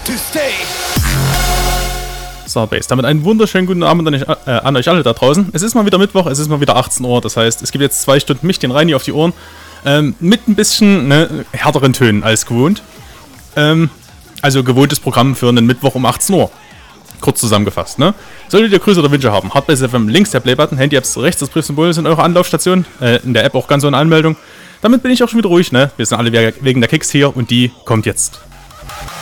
Starbase. Damit einen wunderschönen guten Abend an euch alle da draußen. Es ist mal wieder Mittwoch, es ist mal wieder 18 Uhr, das heißt, es gibt jetzt 2 Stunden mich, den Reini, auf die Ohren. Mit ein bisschen härteren Tönen als gewohnt. Also gewohntes Programm für einen Mittwoch um 18 Uhr. Kurz zusammengefasst, ne? Solltet ihr Grüße oder Wünsche haben, Hardbase FM, links der Playbutton, Handy-Apps, rechts das Briefsymbol sind eure Anlaufstation. In der App auch ganz so eine Anmeldung. Damit bin ich auch schon wieder ruhig, ne? Wir sind alle wegen der Kicks hier und die kommt jetzt.